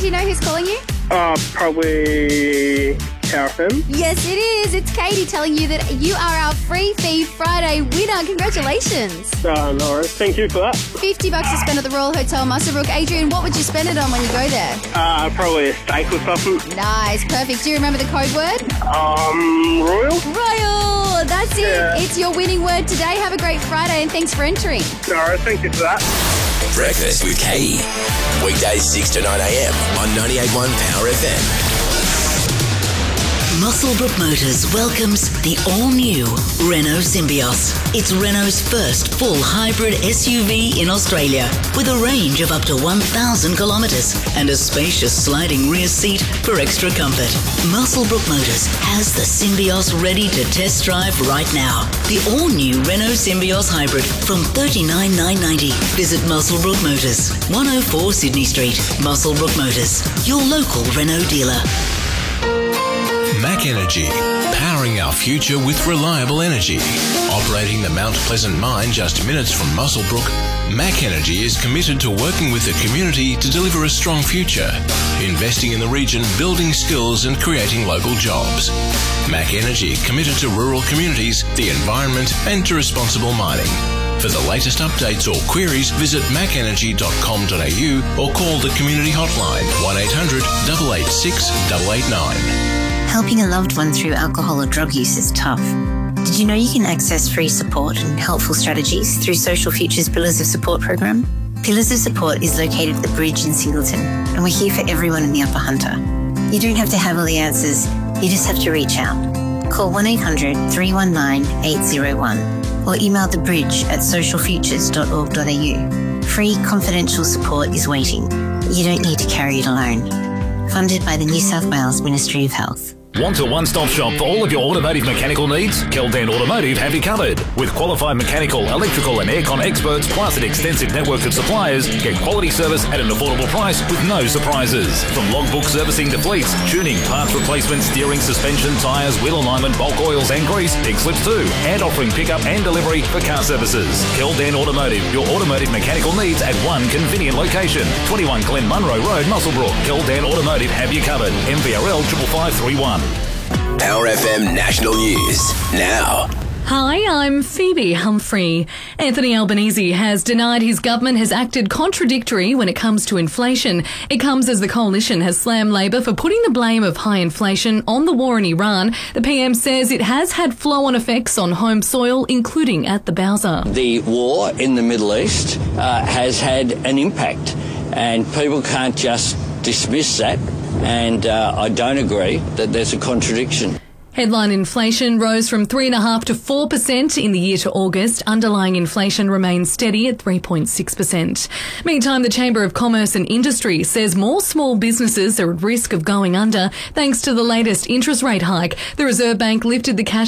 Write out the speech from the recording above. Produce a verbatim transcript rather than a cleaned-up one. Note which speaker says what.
Speaker 1: you know who's calling you?
Speaker 2: Uh, probably Power F M.
Speaker 1: Yes, it is. It's Katie telling you that you are our Free Fee Friday winner. Congratulations.
Speaker 2: Uh, no worries. Thank you for that.
Speaker 1: fifty bucks to spend at the Royal Hotel Muswellbrook. Adrian, what would you spend it on when you go there?
Speaker 2: Uh, probably a steak or something.
Speaker 1: Nice. Perfect. Do you remember the code word?
Speaker 2: Um, Royal?
Speaker 1: Royal. That's it.
Speaker 2: Yeah.
Speaker 1: It's your winning word today. Have a great Friday and thanks for entering.
Speaker 2: No worries. Thank you for that.
Speaker 3: Breakfast with Katie. Weekdays six to nine a.m. on ninety-eight point one Power F M.
Speaker 4: Muswellbrook Motors welcomes the all-new Renault Symbioz. It's Renault's first full hybrid S U V in Australia with a range of up to one thousand kilometres and a spacious sliding rear seat for extra comfort. Muswellbrook Motors has the Symbioz ready to test drive right now. The all-new Renault Symbioz Hybrid from thirty-nine thousand nine hundred ninety dollars. Visit Muswellbrook Motors, one oh four Sydney Street. Muswellbrook Motors, your local Renault dealer.
Speaker 5: Mac Energy, powering our future with reliable energy. Operating the Mount Pleasant mine just minutes from Muswellbrook, Mac Energy is committed to working with the community to deliver a strong future, investing in the region, building skills and creating local jobs. Mac Energy committed to rural communities, the environment and to responsible mining. For the latest updates or queries, visit mac energy dot com dot a u or call the community hotline one eight hundred, eight eight six, eight eight nine.
Speaker 6: Helping a loved one through alcohol or drug use is tough. Did you know you can access free support and helpful strategies through Social Futures Pillars of Support program? Pillars of Support is located at the Bridge in Singleton, and we're here for everyone in the Upper Hunter. You don't have to have all the answers, you just have to reach out. Call one eight hundred, three one nine, eight oh one or email the bridge at social futures dot org dot a u. Free confidential support is waiting. You don't need to carry it alone. Funded by the New South Wales Ministry of Health.
Speaker 7: Want a one-stop shop for all of your automotive mechanical needs? Keldan Automotive have you covered. With qualified mechanical, electrical and aircon experts, plus an extensive network of suppliers, get quality service at an affordable price with no surprises. From logbook servicing to fleets, tuning, parts replacement, steering, suspension, tyres, wheel alignment, bulk oils and grease, pig slips too, and offering pickup and delivery for car services. Keldan Automotive, your automotive mechanical needs at one convenient location. twenty-one Glen Munro Road, Muswellbrook. Keldan Automotive have you covered. M V R L five five three one.
Speaker 3: Power F M National News now.
Speaker 8: Hi, I'm Phoebe Humphrey. Anthony Albanese has denied his government has acted contradictory when it comes to inflation. It comes as the coalition has slammed Labor for putting the blame of high inflation on the war in Iran. The P M says it has had flow-on effects on home soil, including at the Bowser.
Speaker 9: The war in the Middle East uh, has had an impact, and people can't just dismiss that. And uh, I don't agree that there's a contradiction.
Speaker 8: Headline inflation rose from three point five percent to four percent in the year to August. Underlying inflation remains steady at three point six percent. Meantime, the Chamber of Commerce and Industry says more small businesses are at risk of going under thanks to the latest interest rate hike. The Reserve Bank lifted the cash